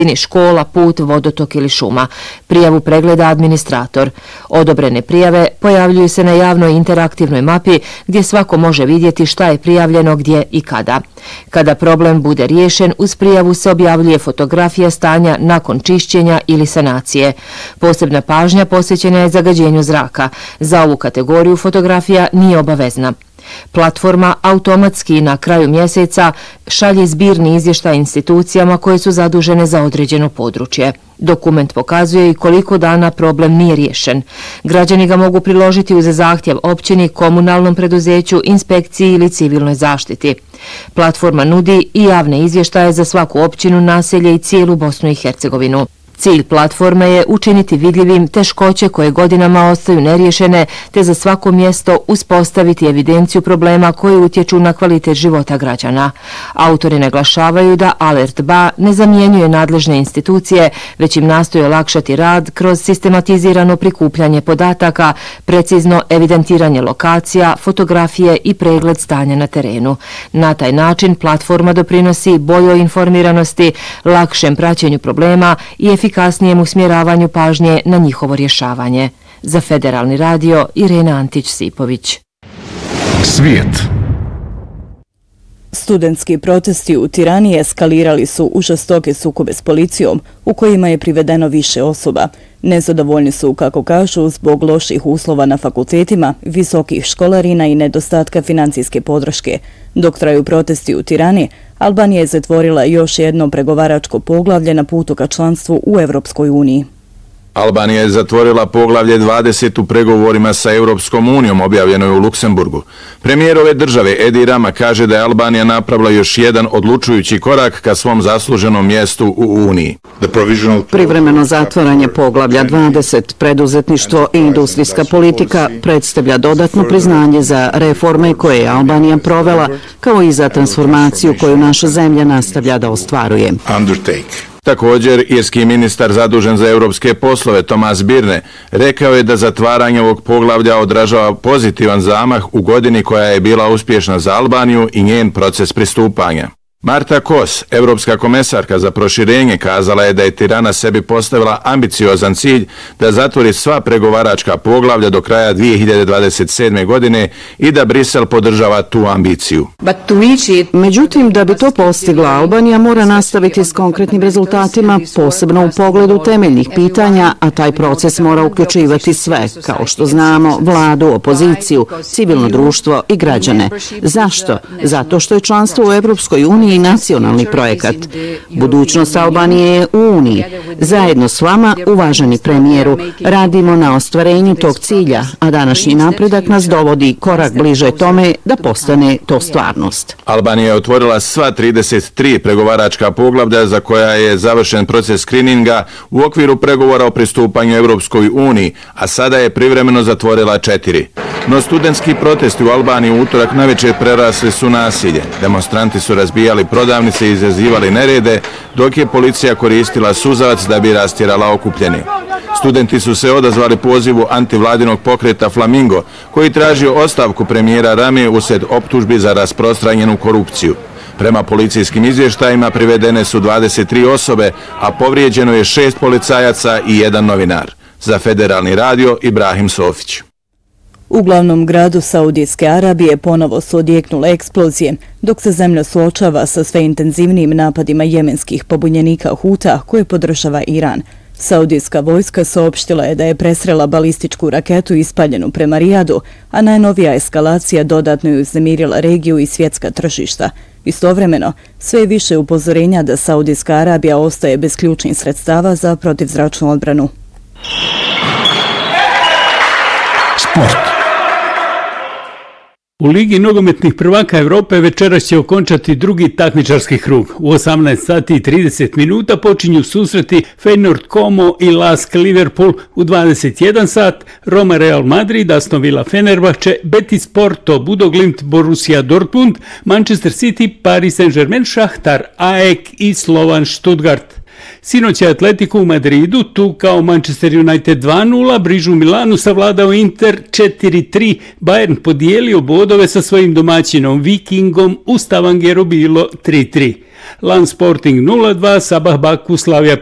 škola, put, vodotok ili šuma. Prijavu pregleda administrator. Odobrene prijave pojavljuju se na javnoj interaktivnoj mapi gdje svako može vidjeti šta je prijavljeno, gdje i kada. Kada problem bude riješen, uz prijavu se objavljuje fotografija stanja nakon čišćenja ili sanacije. Posebna pažnja posvećena je zagađenju zraka. Za ovu kategoriju fotografija nije obavezna. Platforma automatski na kraju mjeseca šalje zbirni izvještaj institucijama koje su zadužene za određeno područje. Dokument pokazuje i koliko dana problem nije riješen. Građani ga mogu priložiti uz zahtjev općini, komunalnom preduzeću, inspekciji ili civilnoj zaštiti. Platforma nudi i javne izvještaje za svaku općinu, naselje i cijelu Bosnu i Hercegovinu. Cilj platforme je učiniti vidljivim teškoće koje godinama ostaju neriješene, te za svako mjesto uspostaviti evidenciju problema koji utječu na kvalitet života građana. Autori naglašavaju da Alert Ba ne zamjenjuje nadležne institucije, već im nastoji olakšati rad kroz sistematizirano prikupljanje podataka, precizno evidentiranje lokacija, fotografije i pregled stanja na terenu. Na taj način platforma doprinosi boljoj informiranosti, lakšem praćenju problema i efikasnijem usmjeravanju pažnje na njihovo rješavanje. Za Federalni radio, Irena Antić-Sipović. Svijet. Studentski protesti u Tirani eskalirali su u žestoke sukobe s policijom, u kojima je privedeno više osoba. Nezadovoljni su, kako kažu, zbog loših uslova na fakultetima, visokih školarina i nedostatka financijske podrške. Dok traju protesti u Tirani, Albanija je zatvorila još jedno pregovaračko poglavlje na putu ka članstvu u Europskoj uniji. Albanija je zatvorila poglavlje 20 u pregovorima sa Europskom unijom, objavljeno je u Luksemburgu. Premijer ove države Edi Rama kaže da je Albanija napravila još jedan odlučujući korak ka svom zasluženom mjestu u Uniji. Privremeno zatvaranje poglavlja 20, preduzetništvo i industrijska politika, predstavlja dodatno priznanje za reforme koje je Albanija provela, kao i za transformaciju koju naša zemlja nastavlja da ostvaruje. Također, irski ministar zadužen za europske poslove Tomas Birne rekao je da zatvaranje ovog poglavlja odražava pozitivan zamah u godini koja je bila uspješna za Albaniju i njen proces pristupanja. Marta Kos, europska komesarka za proširenje, kazala je da je Tirana sebi postavila ambiciozan cilj da zatvori sva pregovaračka poglavlja do kraja 2027. godine i da Brisel podržava tu ambiciju. Međutim, da bi to postigla, Albanija mora nastaviti s konkretnim rezultatima, posebno u pogledu temeljnih pitanja, a taj proces mora uključivati sve, kao što znamo, vladu, opoziciju, civilno društvo i građane. Zašto? Zato što je članstvo u Europskoj uniji i nacionalni projekat. Budućnost Albanije je u Uniji. Zajedno s vama, uvaženi premijeru, radimo na ostvarenju tog cilja, a današnji napredak nas dovodi korak bliže tome da postane to stvarnost. Albanija je otvorila sva 33 pregovaračka poglavlja za koja je završen proces skrininga u okviru pregovora o pristupanju Europskoj uniji, a sada je privremeno zatvorila 4. No studentski protesti u Albaniji u utorak navečer prerasli su nasilje. Demonstranti su razbijali prodavnice i izazivali nerede, dok je policija koristila suzavac da bi rastjerala okupljene. Studenti su se odazvali pozivu antivladinog pokreta Flamingo, koji tražio ostavku premijera Rame usred optužbi za rasprostranjenu korupciju. Prema policijskim izvještajima privedene su 23 osobe, a povrijeđeno je 6 policajaca i 1 novinar. Za Federalni radio, Ibrahim Sofić. U glavnom gradu Saudijske Arabije ponovo su odjeknule eksplozije, dok se zemlja suočava sa sve intenzivnijim napadima jemenskih pobunjenika Huta koje podržava Iran. Saudijska vojska saopštila je da je presrela balističku raketu ispaljenu prema Rijadu, a najnovija eskalacija dodatno je uznemirila regiju i svjetska tržišta. Istovremeno, sve je više upozorenja da Saudijska Arabija ostaje bez ključnih sredstava za protivzračnu odbranu. Sport. U Ligi nogometnih prvaka Evrope večeras će okončati drugi takmičarski krug. U 18 sati i 30 minuta počinju susreti Feyenoord Como i Lask Liverpool, u 21 sat Roma Real Madrid, Aston Villa Fenerbahče, Betis Porto, Budoglimt Borussia Dortmund, Manchester City, Paris Saint-Germain, Šahtar, AEK i Slovan Stuttgart. Sinoć je Atletico u Madridu, tu kao Manchester United 2-0, Brižu Milanu savladao Inter 4-3, Bayern podijelio bodove sa svojim domaćinom Vikingom, u Stavangeru bilo 3-3. Lan Sporting 0-2, Sabah Baku Slavija